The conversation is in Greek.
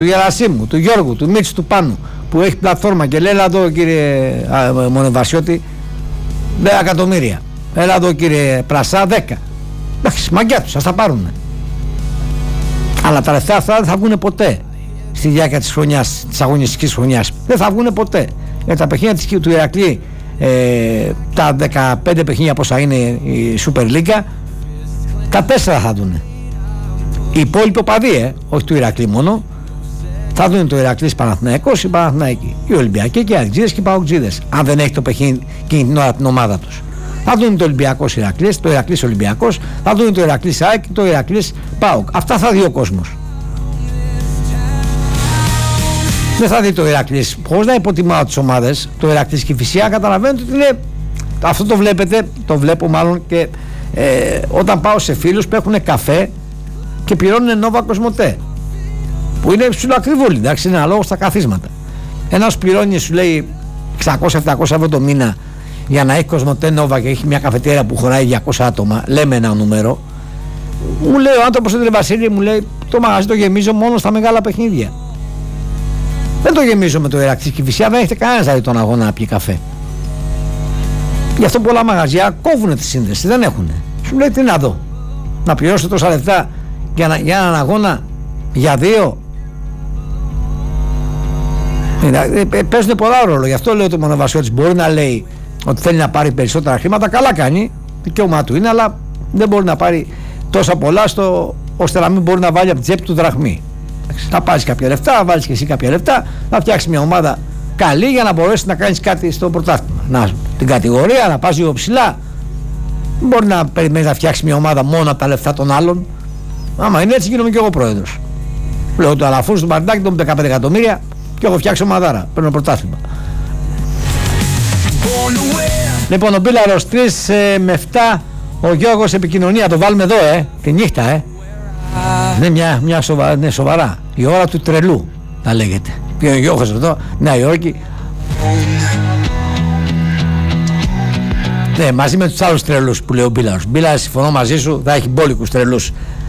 του Γερασίμου, του Γιώργου, του Μίτσου, του Πάνου, που έχει πλατφόρμα και λέει: έλα εδώ κύριε Μονεβασιώτη, 10 εκατομμύρια. Έλα εδώ κύριε Πρασά, 10. Εντάξει, μαγκιά τους, ας τα πάρουνε. Αλλά τα λεφτά αυτά δεν θα βγουν ποτέ στη διάρκεια της χρονιάς, της αγωνιστικής χρονιάς. Δεν θα βγουν ποτέ. Για τα παιχνίδια του Ηρακλή, τα 15 παιχνίδια πόσα είναι η Super League, τα 4 θα δουν. Οι υπόλοιποι οπαδοί, όχι του Ηρακλή μόνο, θα δουν το Ηρακλής Παναθηναϊκός ή Παναθηναϊκοί. Οι Ολυμπιακοί και οι Αεκτζίδες και οι Παοκτζίδες, αν δεν έχει το παιχνίδι εκείνη την ώρα την ομάδα τους. Θα δουν το Ολυμπιακός Ηρακλής, το Ηρακλής Ολυμπιακός, θα δουν το Ηρακλής ΑΕΚ και το Ηρακλής ΠΑΟΚ. Αυτά θα δει ο κόσμος. Δεν θα δει το Ηρακλής. Χωρίς να υποτιμάω τις ομάδες, το Ηρακλής και η Φυσιά καταλαβαίνετε ότι είναι. Αυτό το βλέπετε, το βλέπω μάλλον και όταν πάω σε φίλους που έχουν καφέ και πληρώνουν Νόβα Κοσμοτέ. Που είναι ψηλοακριβούλη, εντάξει, είναι αναλόγως στα καθίσματα. Ένας πληρώνει, σου λέει 600-700 ευρώ το μήνα για να έχει Κοσμοτέ Νόβα και έχει μια καφετέρια που χωράει 200 άτομα. Λέμε ένα νούμερο. Μου λέει ο άνθρωπος του Βασίλη, μου λέει το μαγαζί το γεμίζω μόνο στα μεγάλα παιχνίδια. Δεν το γεμίζω με το Ηρακλή και η Φυσιά, δεν έχετε κανένας δηλαδή τον αγώνα να πιει καφέ. Γι' αυτό πολλά μαγαζιά κόβουν τη σύνδεση, δεν έχουνε. Σου λέει τι να δω. Να πληρώσω τόσα λεφτά για έναν αγώνα για 2. Παίζουν πολλά ρόλο. Γι' αυτό λέω το Μονοβασιώτης μπορεί να λέει ότι θέλει να πάρει περισσότερα χρήματα. Καλά κάνει, δικαίωμά του είναι, αλλά δεν μπορεί να πάρει τόσα πολλά ώστε να μην μπορεί να βάλει από τη τσέπη του δραχμή. Θα πάρεις κάποια λεφτά, θα βάλεις και εσύ κάποια λεφτά, θα φτιάξεις μια ομάδα καλή για να μπορέσεις να κάνεις κάτι στο πρωτάθλημα. Την κατηγορία, να πας λίγο ψηλά. Δεν μπορεί να περιμένεις να φτιάξεις μια ομάδα μόνο από τα λεφτά των άλλων. Άμα είναι έτσι, γίνομαι και εγώ πρόεδρος. Λέω το Αλαφούρ στον Παρτάκι, τον 15 εκατομμύρια και έχω φτιάξει ομαδάρα. Παίρνω πρωτάθλημα. Λοιπόν, ο Μπίλαρος 3 με 7, ο Γιώργος επικοινωνία. Το βάλουμε εδώ, τη νύχτα, Είναι είναι σοβαρά. Η ώρα του τρελού, τα λέγεται. Ποιο ο Γιώργος εδώ, Νέα Υόρκη. Ναι, μαζί με τους άλλους τρελούς που λέει ο Μπίλαρος. Μπίλαρος, συμφωνώ μαζί σου, θα έχει μπόλικους τρελούς